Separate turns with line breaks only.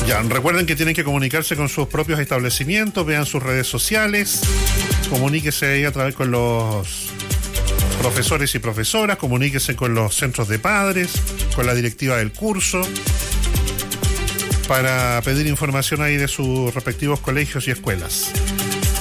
Ya, recuerden que tienen que comunicarse con sus propios establecimientos, vean sus redes sociales, comuníquese ahí a través con los profesores y profesoras, comuníquese con los centros de padres, con la directiva del curso, para pedir información ahí de sus respectivos colegios y escuelas.